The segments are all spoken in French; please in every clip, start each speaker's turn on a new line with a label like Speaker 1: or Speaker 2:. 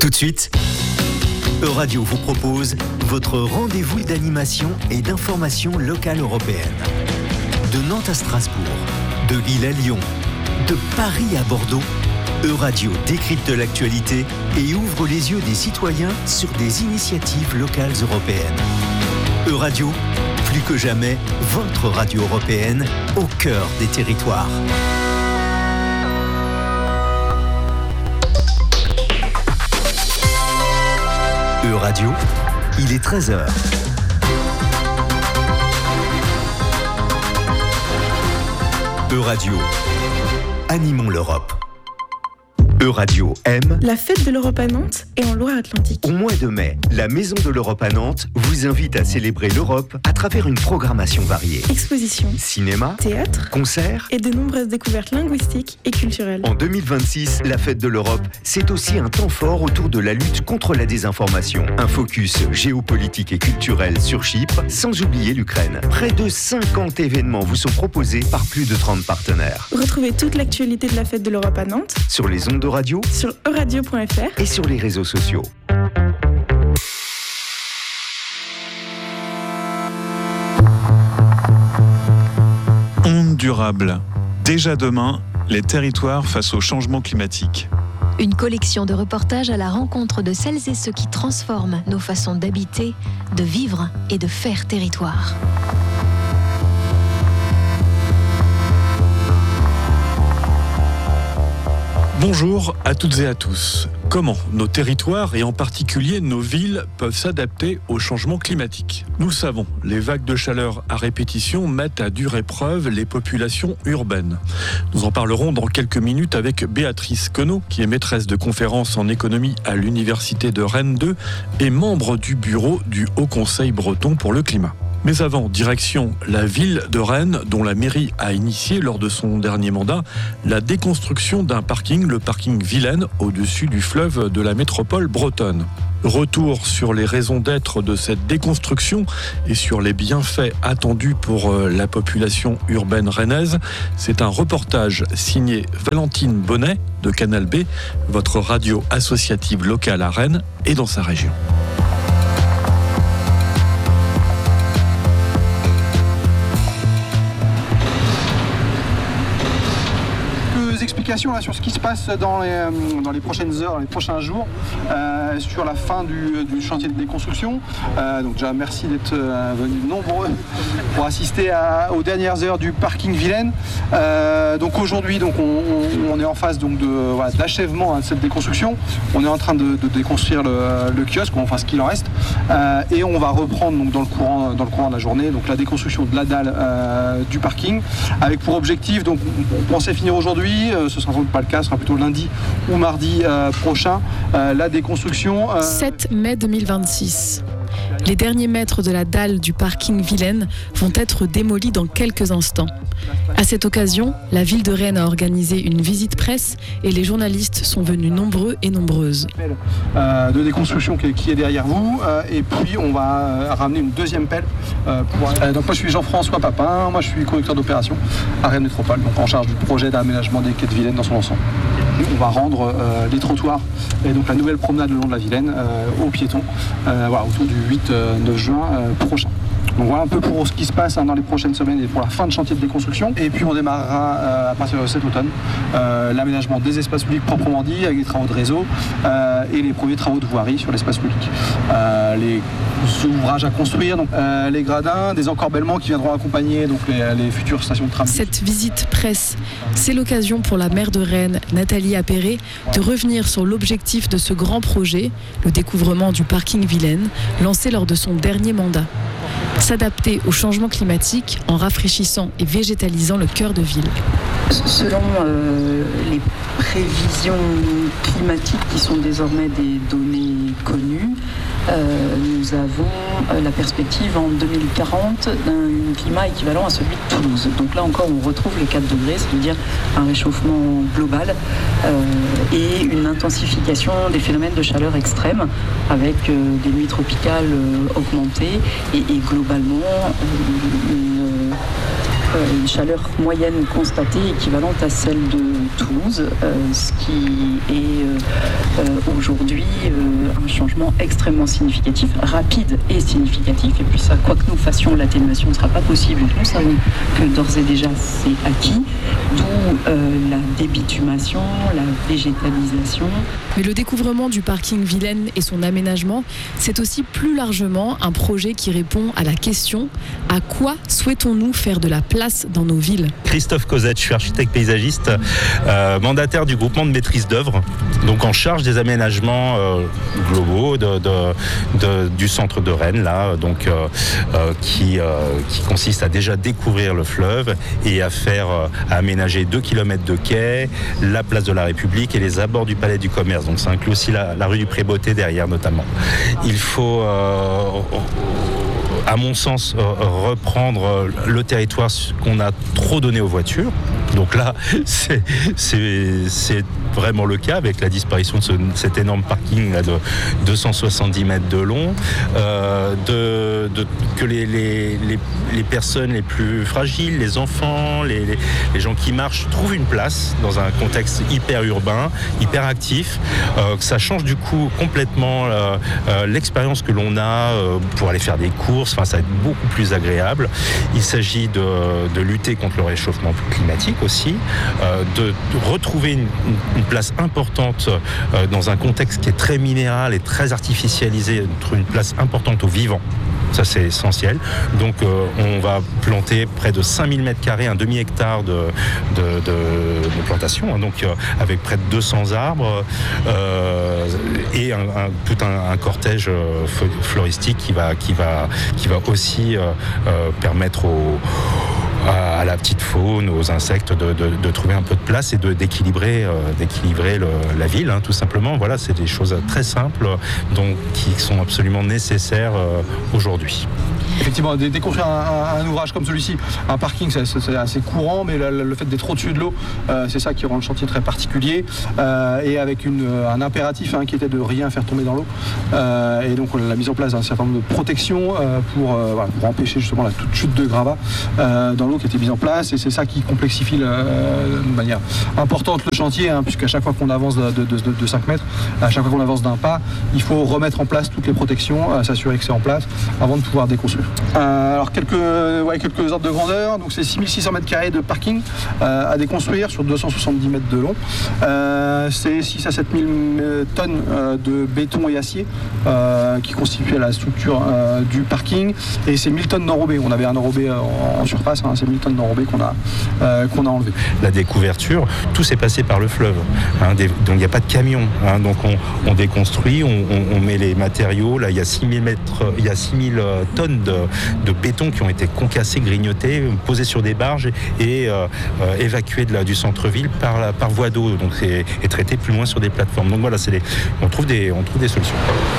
Speaker 1: Tout de suite, Euradio vous propose votre rendez-vous d'animation et d'information locale européenne. De Nantes à Strasbourg, de Lille à Lyon, de Paris à Bordeaux, Euradio décrypte l'actualité et ouvre les yeux des citoyens sur des initiatives locales européennes. Euradio, plus que jamais, votre radio européenne au cœur des territoires. Euradio, il est 13h. Euradio, animons l'Europe. Euradio aime
Speaker 2: la fête de l'Europe à Nantes et en Loire-Atlantique.
Speaker 1: Au mois de mai, la Maison de l'Europe à Nantes vous invite à célébrer l'Europe à travers une programmation variée.
Speaker 2: Expositions,
Speaker 1: cinéma,
Speaker 2: théâtre,
Speaker 1: concerts
Speaker 2: et de nombreuses découvertes linguistiques et culturelles.
Speaker 1: En 2026, la fête de l'Europe, c'est aussi un temps fort autour de la lutte contre la désinformation. Un focus géopolitique et culturel sur Chypre, sans oublier l'Ukraine. Près de 50 événements vous sont proposés par plus de 30 partenaires.
Speaker 2: Retrouvez toute l'actualité de la fête de l'Europe à Nantes
Speaker 1: sur les ondes de radio,
Speaker 2: sur euradio.fr
Speaker 1: et sur les réseaux sociaux.
Speaker 3: Onde durable. Déjà demain, les territoires face au changement climatique.
Speaker 4: Une collection de reportages à la rencontre de celles et ceux qui transforment nos façons d'habiter, de vivre et de faire territoire.
Speaker 3: Bonjour à toutes et à tous. Comment nos territoires et en particulier nos villes peuvent s'adapter au changement climatique ? Nous le savons, les vagues de chaleur à répétition mettent à dure épreuve les populations urbaines. Nous en parlerons dans quelques minutes avec Béatrice Queneau, qui est maîtresse de conférences en économie à l'Université de Rennes 2 et membre du bureau du Haut Conseil breton pour le climat. Mais avant, direction la ville de Rennes, dont la mairie a initié lors de son dernier mandat la déconstruction d'un parking, le parking Vilaine, au-dessus du fleuve de la métropole bretonne. Retour sur les raisons d'être de cette déconstruction et sur les bienfaits attendus pour la population urbaine rennaise. C'est un reportage signé Valentine Bonnet de Canal B, votre radio associative locale à Rennes et dans sa région.
Speaker 5: Explications là, sur ce qui se passe dans les prochaines heures, dans les prochains jours, sur la fin du chantier de déconstruction. Donc déjà merci d'être venus nombreux pour assister aux dernières heures du parking Vilaine. Donc aujourd'hui, on est en phase d'achèvement de cette déconstruction. On est en train de déconstruire le kiosque, enfin ce qu'il en reste, et on va reprendre dans le courant de la journée donc la déconstruction de la dalle du parking, avec pour objectif, donc on pensait finir aujourd'hui. Ce sera sans doute pas le cas, ce sera plutôt lundi ou mardi prochain, la déconstruction.
Speaker 2: 7 mai 2026. Les derniers mètres de la dalle du parking Vilaine vont être démolis dans quelques instants. À cette occasion, la ville de Rennes a organisé une visite presse et les journalistes sont venus nombreux et nombreuses.
Speaker 5: De déconstruction qui est derrière vous, et puis on va ramener une deuxième pelle. Donc moi je suis Jean-François Papin, moi je suis conducteur d'opération à Rennes Métropole, donc en charge du projet d'aménagement des quais de Vilaine dans son ensemble. On va rendre les trottoirs et donc la nouvelle promenade le long de la Vilaine aux piétons autour du 8-9 juin prochain. Donc voilà un peu pour ce qui se passe dans les prochaines semaines et pour la fin de chantier de déconstruction. Et puis on démarrera à partir de cet automne l'aménagement des espaces publics proprement dit, avec les travaux de réseau et les premiers travaux de voirie sur l'espace public. Les ouvrages à construire, donc les gradins, des encorbellements qui viendront accompagner donc les futures stations de tram.
Speaker 2: Cette visite presse, c'est l'occasion pour la maire de Rennes, Nathalie Appéré, de revenir sur l'objectif de ce grand projet, le découvrement du parking Vilaine, lancé lors de son dernier mandat. S'adapter au changement climatique en rafraîchissant et végétalisant le cœur de ville.
Speaker 6: Selon les prévisions climatiques qui sont désormais des données connues, nous avons la perspective en 2040 d'un climat équivalent à celui de Toulouse. Donc là encore, on retrouve les 4 degrés, c'est-à-dire un réchauffement global et une intensification des phénomènes de chaleur extrême avec des nuits tropicales augmentées et globalement une chaleur moyenne constatée équivalente à celle de Toulouse, ce qui est aujourd'hui un changement extrêmement significatif, rapide et significatif. Et puis ça, quoi que nous fassions, l'atténuation ne sera pas possible. Nous savons que d'ores et déjà c'est acquis, d'où la débitumation, la végétalisation.
Speaker 2: Mais le découvrement du parking Vilaine et son aménagement, c'est aussi plus largement un projet qui répond à la question « À quoi souhaitons-nous faire de la place dans nos villes ?»
Speaker 7: Christophe Cosette, je suis architecte paysagiste, mandataire du groupement de maîtrise d'œuvre, donc en charge des aménagements globaux du centre de Rennes, là, donc, qui consiste à déjà découvrir le fleuve et à aménager 2 km de quai, la place de la République et les abords du Palais du Commerce. Donc ça inclut aussi la rue du Pré-Beauté derrière notamment. Il faut, à mon sens, reprendre le territoire qu'on a trop donné aux voitures. Donc là, c'est vraiment le cas avec la disparition de cet énorme parking là, de 270 mètres de long, que les personnes les plus fragiles, les enfants, les gens qui marchent trouvent une place dans un contexte hyper urbain, hyper actif, que ça change du coup complètement l'expérience que l'on a pour aller faire des courses. Enfin, ça va être beaucoup plus agréable. Il s'agit de lutter contre le réchauffement climatique aussi, de retrouver une place importante dans un contexte qui est très minéral et très artificialisé, une place importante aux vivants. Ça, c'est essentiel. Donc, on va planter près de 5000 m², un demi-hectare de plantation, hein, donc avec près de 200 arbres et tout un cortège floristique qui va aussi permettre à la petite faune, aux insectes de trouver un peu de place et d'équilibrer la ville, hein, tout simplement. Voilà, c'est des choses très simples qui sont absolument nécessaires aujourd'hui.
Speaker 5: Effectivement, déconstruire un ouvrage comme celui-ci, un parking, c'est assez courant, mais le fait d'être au-dessus de l'eau, c'est ça qui rend le chantier très particulier, et avec un impératif qui était de rien faire tomber dans l'eau, et donc la mise en place d'un certain nombre de protections pour empêcher justement la toute chute de gravat dans l'eau qui était mise en place, et c'est ça qui complexifie de manière importante le chantier, puisqu'à chaque fois qu'on avance de 5 mètres, à chaque fois qu'on avance d'un pas, il faut remettre en place toutes les protections, s'assurer que c'est en place avant de pouvoir déconstruire. Alors quelques ordres de grandeur, donc c'est 6600 m² de parking à déconstruire sur 270 mètres de long. C'est 6 à 7000 tonnes de béton et acier qui constituaient la structure du parking, et c'est 1000 tonnes d'enrobé. On avait un enrobé en surface, c'est 1000 tonnes d'enrobé qu'on a enlevé. La
Speaker 7: découverture, tout s'est passé par le fleuve, donc il n'y a pas de camion, donc on déconstruit, on met les matériaux. Là, il y a 6000 tonnes de béton qui ont été concassés, grignotés, posés sur des barges et évacués du centre-ville par voie d'eau, donc et traités plus loin sur des plateformes. Donc voilà, on trouve des solutions.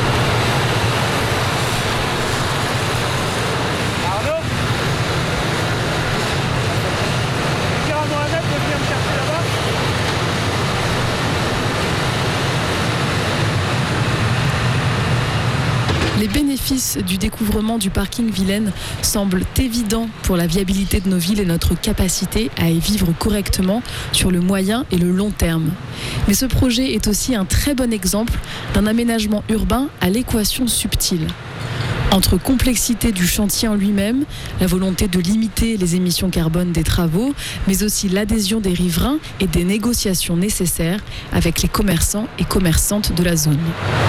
Speaker 2: Les bénéfices du découvrement du parking Vilaine semblent évidents pour la viabilité de nos villes et notre capacité à y vivre correctement sur le moyen et le long terme. Mais ce projet est aussi un très bon exemple d'un aménagement urbain à l'équation subtile. Entre complexité du chantier en lui-même, la volonté de limiter les émissions carbone des travaux, mais aussi l'adhésion des riverains et des négociations nécessaires avec les commerçants et commerçantes de la zone.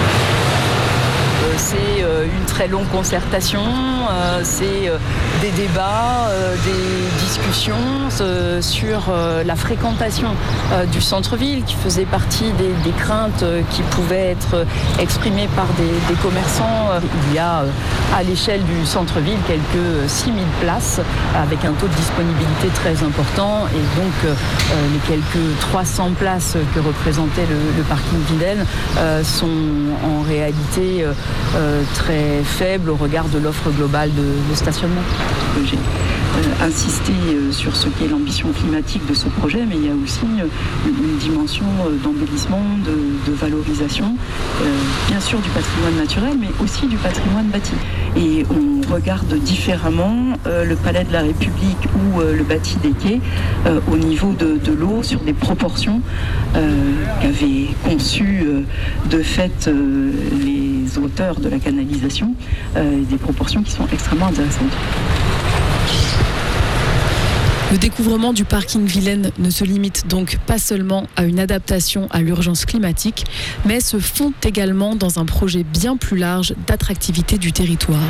Speaker 6: C'est une très longue concertation, c'est des débats, des discussions sur la fréquentation du centre-ville qui faisait partie des craintes qui pouvaient être exprimées par des commerçants. Il y a à l'échelle du centre-ville quelques 6000 places avec un taux de disponibilité très important, et donc les quelques 300 places que représentait le parking Vilaine sont en réalité très faible au regard de l'offre globale de stationnement. J'ai insisté sur ce qu'est l'ambition climatique de ce projet, mais il y a aussi une dimension d'embellissement, de valorisation, bien sûr du patrimoine naturel, mais aussi du patrimoine bâti. et on regarde différemment le Palais de la République ou le bâti des Quais au niveau de l'eau sur des proportions qu'avaient conçues de fait les auteurs de la canalisation, des proportions qui sont extrêmement intéressantes.
Speaker 2: Le découvrement du parking Vilaine ne se limite donc pas seulement à une adaptation à l'urgence climatique, mais se fond également dans un projet bien plus large d'attractivité du territoire.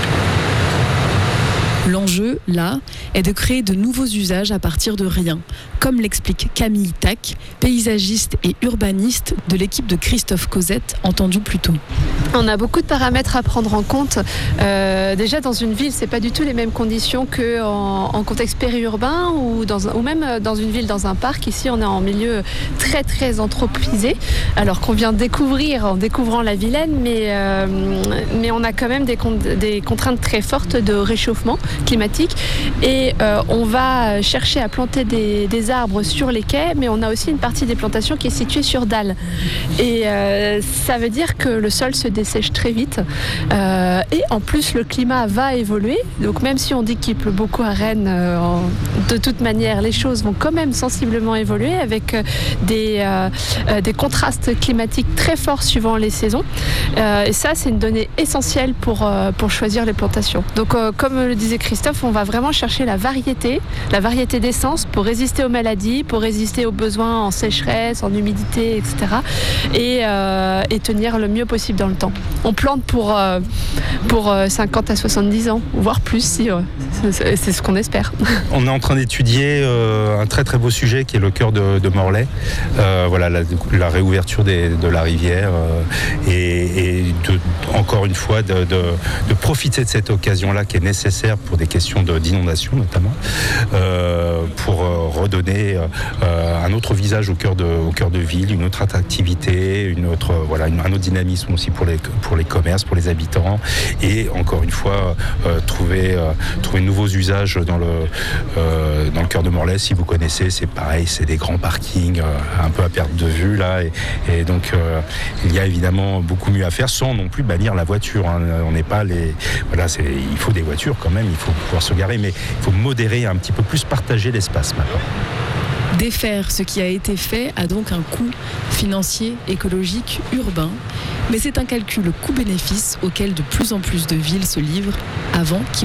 Speaker 2: L'enjeu, là, est de créer de nouveaux usages à partir de rien, comme l'explique Camille Tac, paysagiste et urbaniste de l'équipe de Christophe Cosette, entendu plus tôt.
Speaker 8: On a beaucoup de paramètres à prendre en compte. Déjà, dans une ville, c'est pas du tout les mêmes conditions qu'en contexte périurbain ou même dans une ville, dans un parc. Ici, on est en milieu très, très anthropisé, alors qu'on vient découvrir en découvrant la Vilaine, mais on a quand même des contraintes très fortes de réchauffement climatique et on va chercher à planter des arbres sur les quais, mais on a aussi une partie des plantations qui est située sur dalles et ça veut dire que le sol se dessèche très vite et en plus le climat va évoluer, donc même si on dit qu'il pleut beaucoup à Rennes, de toute manière les choses vont quand même sensiblement évoluer avec des contrastes climatiques très forts suivant les saisons et ça c'est une donnée essentielle pour choisir les plantations. Donc comme le disait Christophe, on va vraiment chercher la variété d'essence pour résister aux maladies, pour résister aux besoins en sécheresse, en humidité, etc. Et tenir le mieux possible dans le temps. On plante pour 50 à 70 ans, voire plus, si, c'est ce qu'on espère.
Speaker 7: On est en train d'étudier un très très beau sujet qui est le cœur de Morlaix. Voilà, la réouverture de la rivière et encore une fois de profiter de cette occasion-là qui est nécessaire pour des questions d'inondation notamment, pour redonner un autre visage au cœur de ville, une autre attractivité, un autre dynamisme aussi pour les commerces, pour les habitants et encore une fois trouver de nouveaux usages dans le cœur de Morlaix. Si vous connaissez, c'est pareil, c'est des grands parkings un peu à perte de vue là et donc il y a évidemment beaucoup mieux à faire sans non plus bannir la voiture, hein. On n'est pas il faut des voitures quand même, il faut pouvoir se garer, mais il faut modérer un petit peu plus, partager l'espace maintenant.
Speaker 2: Défaire ce qui a été fait a donc un coût financier, écologique, urbain, mais c'est un calcul coût-bénéfice auquel de plus en plus de villes se livrent avant qu'il